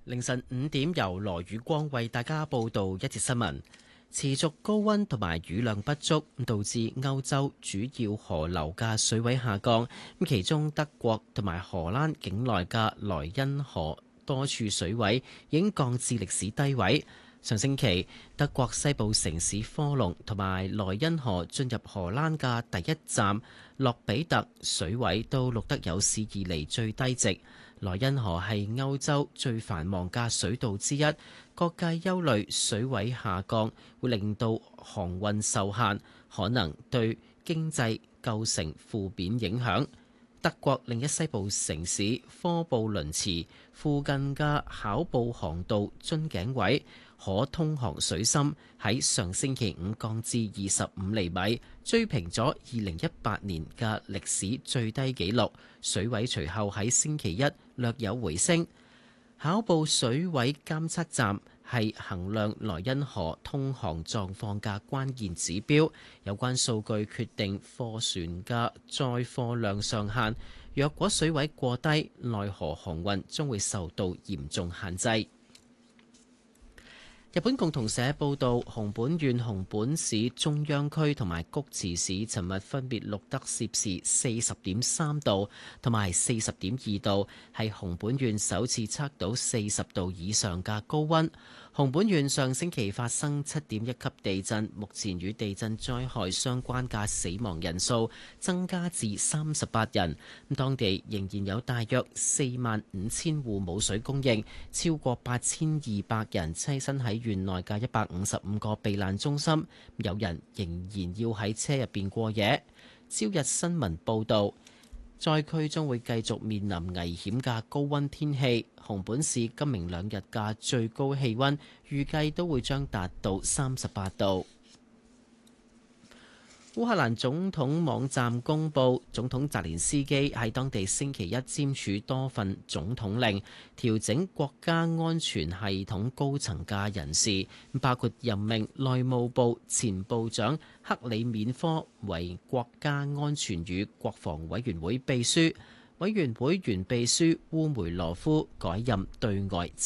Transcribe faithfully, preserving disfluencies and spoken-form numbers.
凌晨五點，由羅宇光為大家報道一節新聞。持續高溫同埋雨量不足，導致歐洲主要河流嘅水位下降。其中德國同埋荷蘭境內嘅萊茵河多處水位已經降至歷史低位。上星期，德國西部城市科隆同埋萊茵河進入荷蘭嘅第一站洛比特水位都錄得有史以嚟最低值。萊茵河係歐洲最繁忙嘅水道之一，各界憂慮水位下降會令到航運受限，可能對經濟構成負面影響。德國另一西部城市科布倫茨附近嘅考布航道樽頸位可通航水深喺上星期五降至二十五厘米，追平咗二零一八年嘅歷史最低紀錄。水位隨後喺星期一略有回升。考布水位監測站係衡量萊茵河通航狀況嘅關鍵指標，有關數據決定貨船嘅載貨量上限。若果水位過低，內河航運將會受到嚴重限制。日本共同社報道，熊本縣熊本市中央區同埋菊池市尋日分別錄得攝氏四十點三度同埋四十點二度，係熊本縣首次測到四十度以上嘅高溫。熊本縣上星期發生七點一級地震，目前與地震災害相關嘅死亡人數增加至三十八人。當地仍然有大約四萬五千戶冇水供應，超過八千二百人棲身喺縣內嘅一百五十五個避難中心，有人仍然要喺車入邊過夜。朝日新聞報導，災區將會繼續面臨危險嘅高溫天氣。熊本市今明兩日嘅最高氣溫預計都會將達到三十八度。烏克蘭總統網站公佈，總統澤連斯基喺當地星期一簽署多份總統令，調整國家安全系統高層嘅人事，包括任命內務部前部長克里緬科為國家安全與國防委員會秘書，委員會原秘書烏梅羅夫改任對外